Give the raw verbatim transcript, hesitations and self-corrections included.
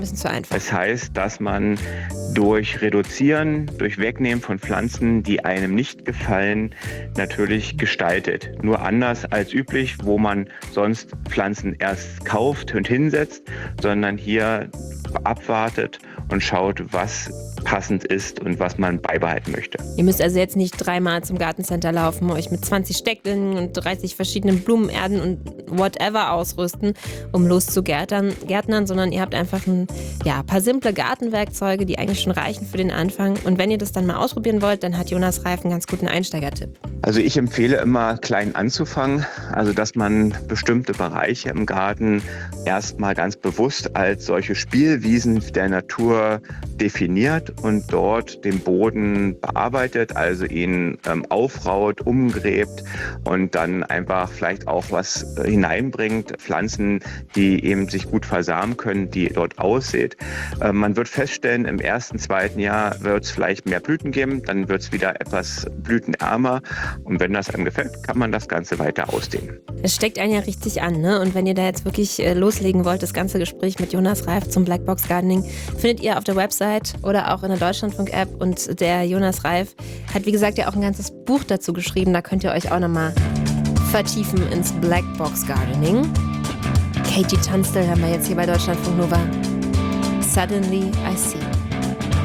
bisschen zu einfach. Das heißt, dass man durch Reduzieren, durch Wegnehmen von Pflanzen, die einem nicht gefallen, natürlich gestaltet. Nur anders als üblich, wo man sonst Pflanzen erst kauft und hinsetzt, sondern hier abwartet und schaut, was passend ist und was man beibehalten möchte. Ihr müsst also jetzt nicht dreimal zum Gartencenter laufen, euch mit zwanzig Stecklinien und dreißig verschiedenen Blumenerden und whatever ausrüsten, um loszugärtnern, Gärtnern, sondern ihr habt einfach ein ja, paar simple Gartenwerkzeuge, die eigentlich schon reichen für den Anfang. Und wenn ihr das dann mal ausprobieren wollt, dann hat Jonas Reif einen ganz guten Einsteigertipp. Also ich empfehle immer, klein anzufangen, also dass man bestimmte Bereiche im Garten erstmal ganz bewusst als solche Spielwiesen der Natur definiert und dort den Boden bearbeitet, also ihn ähm, aufraut, umgräbt und dann einfach vielleicht auch was äh, hineinbringt, Pflanzen, die eben sich gut versamen können, die dort aussät. Äh, man wird feststellen, im ersten, zweiten Jahr wird es vielleicht mehr Blüten geben, dann wird es wieder etwas blütenärmer. Und wenn das einem gefällt, kann man das Ganze weiter ausdehnen. Es steckt einen ja richtig an, ne? Und wenn ihr da jetzt wirklich äh, loslegen wollt, das ganze Gespräch mit Jonas Reif zum Blackbox Gardening findet ihr auf der Website oder auch in der Deutschlandfunk-App. Und der Jonas Reif hat, wie gesagt, ja auch ein ganzes Buch dazu geschrieben. Da könnt ihr euch auch nochmal vertiefen ins Blackbox Gardening. Katie Tunstall haben wir jetzt hier bei Deutschlandfunk Nova. Suddenly I See.